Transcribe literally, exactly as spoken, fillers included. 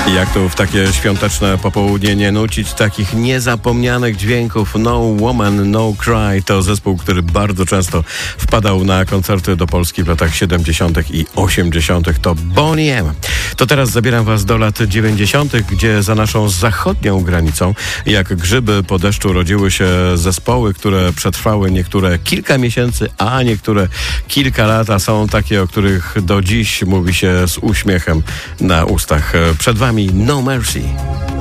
Jak tu w takie świąteczne popołudnie nie nucić takich niezapomnianych dźwięków? No Woman, No Cry to zespół, który bardzo często wpadał na koncerty do Polski w latach siedemdziesiątych i osiemdziesiątych. To Boney M. To teraz zabieram was do lat dziewięćdziesiątych, gdzie za naszą zachodnią granicą, jak grzyby po deszczu, rodziły się zespoły, które przetrwały niektóre kilka miesięcy, a niektóre kilka lat, a są takie, o których do dziś mówi się z uśmiechem na ustach. Przed wami No Mercy.